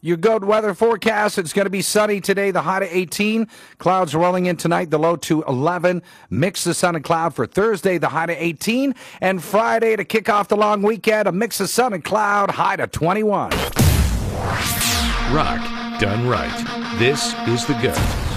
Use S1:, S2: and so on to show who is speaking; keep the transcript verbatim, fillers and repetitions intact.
S1: Your good weather forecast, it's going to be sunny today, the high to eighteen. Clouds rolling in tonight, the low to eleven. Mix of sun and cloud for Thursday, the high to eighteen. And Friday to kick off the long weekend, a mix of sun and cloud, high to twenty-one.
S2: Rock done right. This is The Good.